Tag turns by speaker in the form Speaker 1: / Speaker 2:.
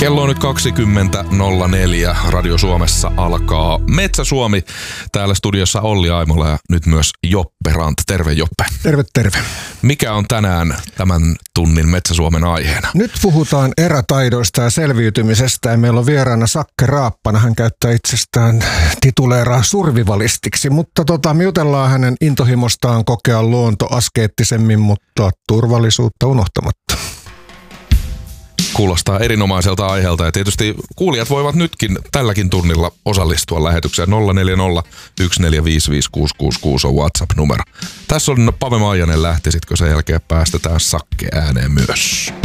Speaker 1: Kello on nyt 20.04. Radio Suomessa alkaa Metsä Suomi. Täällä studiossa Olli Aimola ja nyt myös Joppe Rant. Terve Joppe.
Speaker 2: Terve, terve.
Speaker 1: Mikä on tänään tämän tunnin Metsä Suomen aiheena?
Speaker 2: Nyt puhutaan erätaidoista ja selviytymisestä ja meillä on vieraana Sakke Raappana. Hän käyttää itsestään tituleeraa survivalistiksi, mutta me jutellaan hänen intohimostaan kokea luonto askeettisemmin, mutta turvallisuutta unohtamatta.
Speaker 1: Kuulostaa erinomaiselta aiheelta ja tietysti kuulijat voivat nytkin tälläkin tunnilla osallistua lähetykseen. 040 1455666 on WhatsApp-numero. Tässä on Pave Maijanen, lähtisitkö sen jälkeen päästetään Sakke ääneen myös.